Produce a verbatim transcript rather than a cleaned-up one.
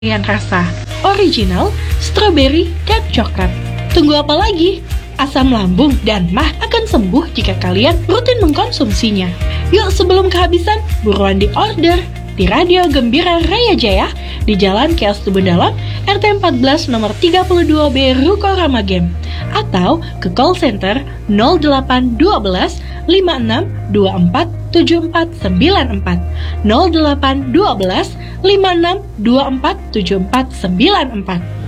Varian rasa, original, strawberry, dan coklat. Tunggu apa lagi? Asam lambung dan mah akan sembuh jika kalian rutin mengkonsumsinya. Yuk sebelum kehabisan, buruan di order di Radio Gembira Raya Jaya di Jalan Kios Tubun Dalam, R T empat belas nomor tiga puluh dua B Ruko Ramagem, atau ke call center nol delapan satu dua lima enam dua empat tujuh empat sembilan empat nol delapan satu dua lima enam dua empat tujuh empat sembilan empat.